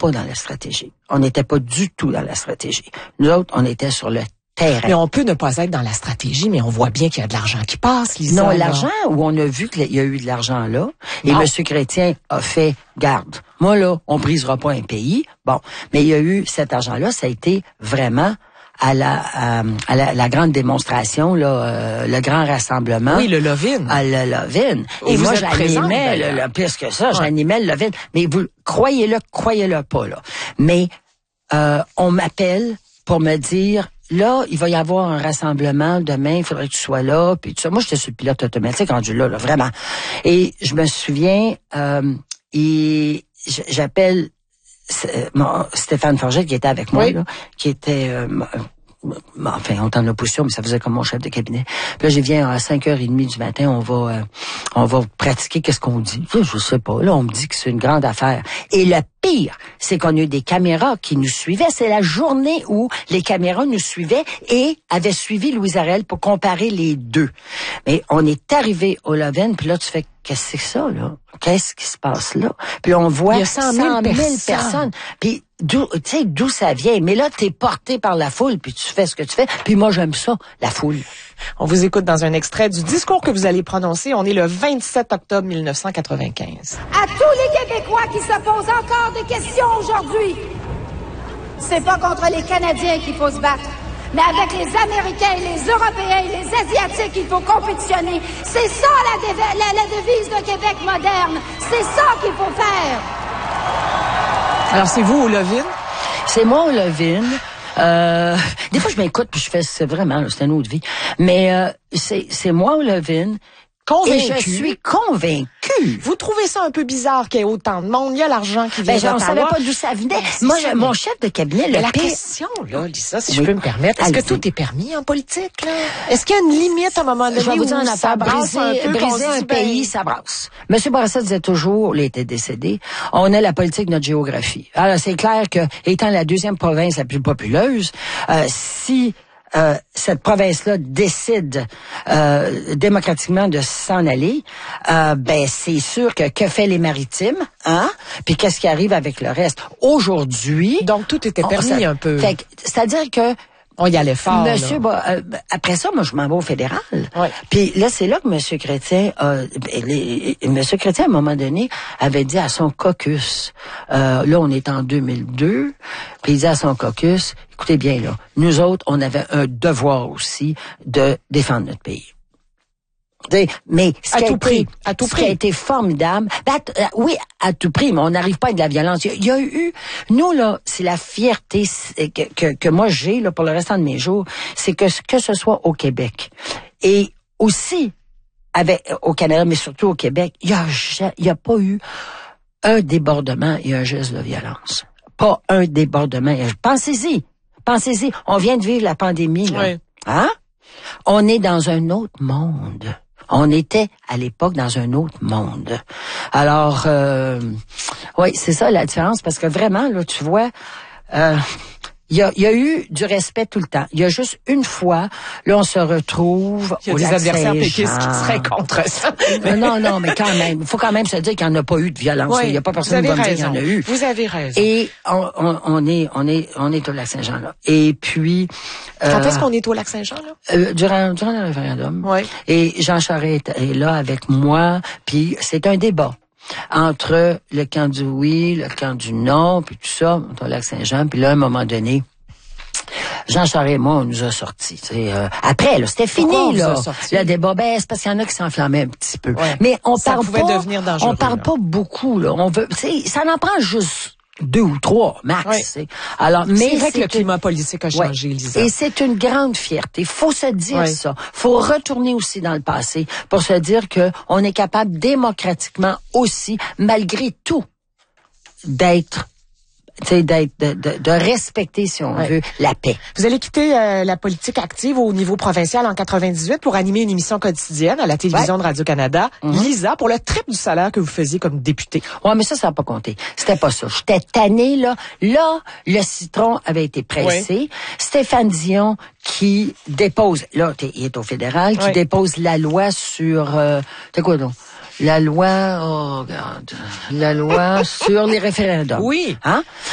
pas dans la stratégie. On n'était pas du tout dans la stratégie. Nous autres, on était sur le terrain. Mais on peut ne pas être dans la stratégie, mais on voit bien qu'il y a de l'argent qui passe, Lisa. Non, l'argent, où on a vu qu'il y a eu de l'argent là, et M. Chrétien a fait garde. Moi, là, on brisera pas un pays. Bon, mais il y a eu cet argent-là, ça a été vraiment à la grande démonstration, là, le grand rassemblement. Oui, le Love-in. À le Love-in. Et moi, j'animais, plus que ça, j'animais le Love-in. Mais vous, croyez-le pas, là. Mais, on m'appelle pour me dire, là, il va y avoir un rassemblement demain, il faudrait que tu sois là, puis tout ça. Moi, j'étais sur le pilote automatique rendu là, vraiment. Et je me souviens, j'appelle Stéphane Forget qui était avec moi, là, qui était enfin, on était en opposition, mais ça faisait comme mon chef de cabinet. Puis là, je viens à 5h30 du matin, on va pratiquer qu'est-ce qu'on dit. Je sais pas. Là, on me dit que c'est une grande affaire. Et le pire, c'est qu'on a eu des caméras qui nous suivaient. C'est la journée où les caméras nous suivaient et avaient suivi Louise Arel pour comparer les deux. Mais on est arrivé au Love-in, puis là, tu fais, qu'est-ce que c'est ça, là? Qu'est-ce qui se passe là? Puis on voit 100 000 personnes. Puis d'où ça vient. Mais là, t'es porté par la foule, puis tu fais ce que tu fais. Puis moi, j'aime ça, la foule. On vous écoute dans un extrait du discours que vous allez prononcer. On est le 27 octobre 1995. À tous les Québécois qui se posent encore des questions aujourd'hui, c'est pas contre les Canadiens qu'il faut se battre, mais avec les Américains, les Européens, les Asiatiques, il faut compétitionner. C'est ça la devise de Québec moderne. C'est ça qu'il faut faire. Alors, c'est vous au Love-in? C'est moi au Love-in. Des fois, je m'écoute puis je fais, c'est vraiment, là, c'est une autre vie. Mais c'est moi au Love-in. Convaincu. Et je suis convaincue. Vous trouvez ça un peu bizarre qu'il y ait autant de monde? Il y a l'argent qui vient d'Ottawa. On savait pas d'où ça venait. Moi, mon chef de cabinet, la question, là, Lisa, si je peux me permettre, est-ce que tout est permis en politique, là? Est-ce qu'il y a une limite à un moment donné? Je vais vous dire où ça brasse briser un pays, ça brasse. Monsieur Bourassa disait toujours, il était décédé, on a la politique de notre géographie. Alors, c'est clair que, étant la deuxième province la plus populeuse, si cette province-là décide démocratiquement de s'en aller, ben c'est sûr que fait les Maritimes, hein? Puis qu'est-ce qui arrive avec le reste? Aujourd'hui, donc tout était permis un peu. C'est-à-dire que on y allait fort. Monsieur, après ça, moi, je m'en vais au fédéral. Ouais. Puis là, c'est là que Monsieur Chrétien, Monsieur Chrétien, à un moment donné, avait dit à son caucus, là, on est en 2002, puis il dit à son caucus, écoutez bien, là, nous autres, on avait un devoir aussi de défendre notre pays. Mais ce qui a été formidable, oui, à tout prix, mais on n'arrive pas avec de la violence. Il y a eu, nous là, c'est la fierté que moi j'ai là pour le restant de mes jours, c'est que ce soit au Québec et aussi au Canada, mais surtout au Québec, il y a pas eu un débordement et un geste de violence. Pas un débordement. Pensez-y, on vient de vivre la pandémie là, hein? On est dans un autre monde. On était, à l'époque, dans un autre monde. Alors, oui, c'est ça la différence, parce que vraiment, là, tu vois, il y a eu du respect tout le temps. Il y a juste une fois, là, on se retrouve au Lac Saint-Jean. Il y a des adversaires péquistes qui seraient contre ça. Non, mais quand même, il faut quand même se dire qu'il n'y en a pas eu de violence. Il n'y a pas personne qui va me dire qu'il y en a eu. Vous avez raison. Et on est au Lac Saint-Jean, là. Et puis... Quand est-ce qu'on est au Lac Saint-Jean, là? Durant le référendum. Oui. Et Jean Charest est là avec moi, puis c'est un débat entre le camp du oui, le camp du non, puis tout ça, au Lac Saint-Jean. Puis là, à un moment donné, Jean Charest et moi, on nous a sortis. Après, là, c'était fini, là. Le débat, c'est parce qu'il y en a qui s'enflammaient un petit peu. Ouais. Mais on parle pas beaucoup, là. Ça n'en prend juste 2 ou 3 max. Oui. Alors, mais c'est vrai que le climat politique a changé, Lisa. Et c'est une grande fierté. Faut se dire ça. Faut retourner aussi dans le passé pour se dire que on est capable démocratiquement aussi, malgré tout, de respecter, si on veut, la paix. Vous allez quitter la politique active au niveau provincial en 98 pour animer une émission quotidienne à la télévision de Radio-Canada. Lisa, pour le triple du salaire que vous faisiez comme députée. Ouais, mais ça n'a pas compté. C'était pas ça. J'étais tannée, là. Là, le citron avait été pressé. Oui. Stéphane Dion qui dépose, là, il est au fédéral, qui dépose la loi sur... t'es quoi donc? La loi sur les référendums. Oui. Hein?